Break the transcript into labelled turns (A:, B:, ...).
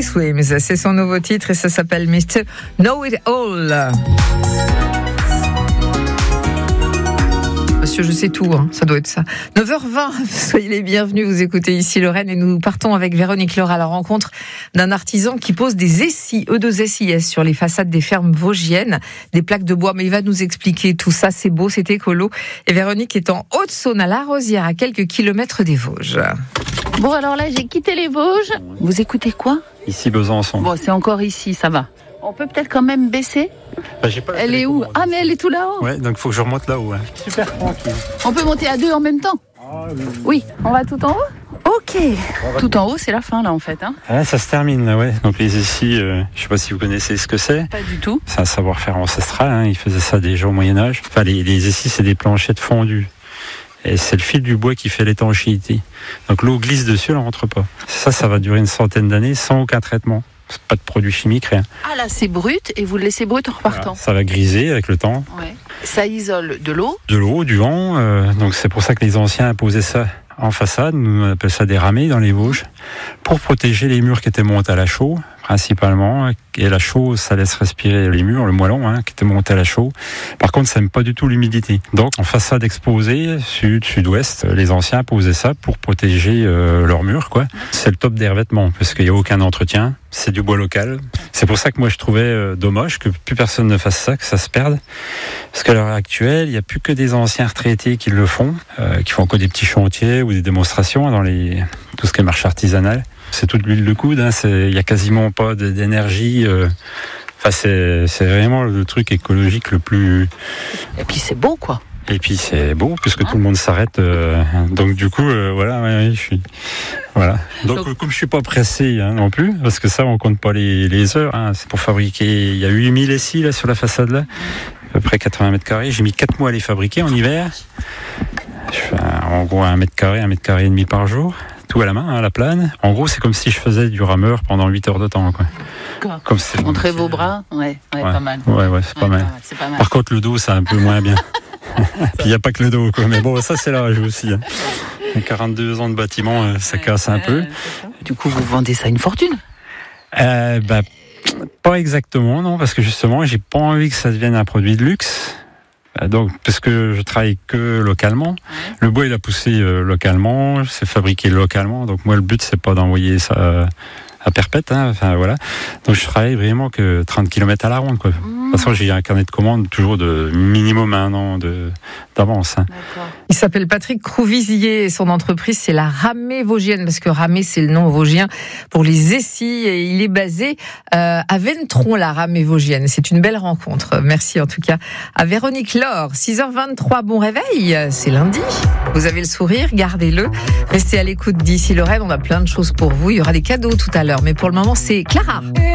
A: Swims, c'est son nouveau titre et ça s'appelle Mr. Know It All. Monsieur, je sais tout, ça doit être ça. 9h20, soyez les bienvenus, vous écoutez ici Lorraine et nous partons avec Véronique Laure à la rencontre d'un artisan qui pose des essis, E2SIS, sur les façades des fermes vosgiennes, des plaques de bois, mais il va nous expliquer tout ça, c'est beau, c'est écolo. Et Véronique est en Haute-Saône, à La Rosière, à quelques kilomètres des Vosges.
B: Bon, alors là, j'ai quitté les Vosges. Vous écoutez quoi ?
C: Ici, Besançon.
B: Bon, c'est encore ici, ça va. On peut peut-être quand même baisser ? Elle est où ? Ah, mais elle est tout là-haut.
C: Ouais, donc il faut que je remonte là-haut. Hein. Super tranquille.
B: On peut monter à deux en même temps ? Oui. On va tout en haut ? Ok. Tout en haut, c'est la fin, là, en fait.
C: Ah, ça se termine, là, ouais. Donc les essis, je sais pas si vous connaissez ce que c'est.
B: Pas du tout.
C: C'est un savoir-faire ancestral, Ils faisaient ça déjà au Moyen-Âge. Enfin, les essis, c'est des planchettes fondues. Et c'est le fil du bois qui fait l'étanchéité. Donc l'eau glisse dessus, elle ne rentre pas. Ça va durer une centaine d'années sans aucun traitement. C'est pas de produits chimiques, rien.
B: Ah là, c'est brut et vous le laissez brut en repartant.
C: Voilà, ça va griser avec le temps.
B: Ouais. Ça isole de l'eau.
C: De l'eau, du vent. Donc c'est pour ça que les anciens imposaient ça en façade. Nous on appelle ça des ramées dans les Vosges. Pour protéger les murs qui étaient montés à la chaux, principalement. Et la chaux, ça laisse respirer les murs, le moellon, qui était monté à la chaux. Par contre, ça n'aime pas du tout l'humidité. Donc, en façade exposée, sud, sud-ouest, les anciens posaient ça pour protéger leurs murs, quoi. C'est le top des revêtements, parce qu'il n'y a aucun entretien. C'est du bois local. C'est pour ça que moi, je trouvais dommage que plus personne ne fasse ça, que ça se perde. Parce qu'à l'heure actuelle, il n'y a plus que des anciens retraités qui le font, qui font encore des petits chantiers ou des démonstrations dans tout ce qui est marché artisanal. C'est toute l'huile de coude, il n'y a quasiment pas d'énergie. C'est vraiment le truc écologique le plus...
B: Et puis c'est beau, quoi.
C: Et puis c'est beau, puisque tout le monde s'arrête. Donc du coup, voilà, je suis... Voilà. Donc comme je suis pas pressé non plus, parce que ça, on compte pas les heures. C'est pour fabriquer... Il y a 8000 essis là, sur la façade, là, à peu près 80 mètres carrés. J'ai mis 4 mois à les fabriquer en hiver. Je fais en gros 1 mètre carré et demi par jour. Tout à la main, à la plane. En gros, c'est comme si je faisais du rameur pendant 8 heures de temps, quoi. Comme
B: montrer vos bras, ouais, pas mal.
C: Ouais, c'est pas mal.
B: C'est pas mal.
C: Par contre, le dos, c'est un peu moins bien. Puis il n'y a pas que le dos, quoi. Mais bon, ça, c'est l'âge aussi. 42 ans de bâtiment, ça casse un peu.
B: Du coup, vous vendez ça une fortune ?
C: Pas exactement, non, parce que justement, j'ai pas envie que ça devienne un produit de luxe. Donc, parce que je travaille que localement. Le bois, il a poussé localement, c'est fabriqué localement. Donc, moi, le but, c'est pas d'envoyer ça à perpète, voilà. Donc, je travaille vraiment que 30 km à la ronde, quoi. De toute façon, j'ai un carnet de commandes toujours de minimum 1 an d'avance.
A: Il s'appelle Patrick Crouvisier et son entreprise, c'est la Ramée Vosgienne, parce que Ramée, c'est le nom vosgien pour les essis. Et il est basé à Ventron, la Ramée Vosgienne. C'est une belle rencontre. Merci en tout cas à Véronique Laure. 6h23, bon réveil, c'est lundi. Vous avez le sourire, gardez-le. Restez à l'écoute d'ici Lorraine, on a plein de choses pour vous. Il y aura des cadeaux tout à l'heure, mais pour le moment, c'est Clara.